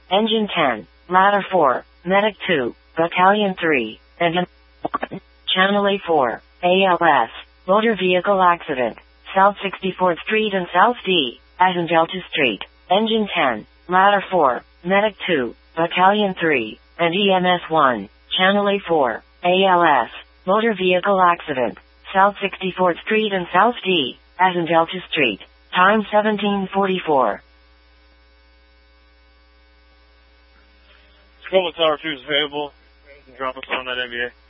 Engine 10, Ladder 4, Medic 2, Battalion 3, Engine 1, Channel A4, ALS, Motor Vehicle Accident, South 64th Street and South D, Delta Street, Engine 10, Ladder 4, Medic 2, Battalion 3, and EMS 1, Channel A4, ALS, Motor Vehicle Accident, South 64th Street and South D, Delta Street, time 1744. Scotland Tower 2 is available. Drop us on that NVA.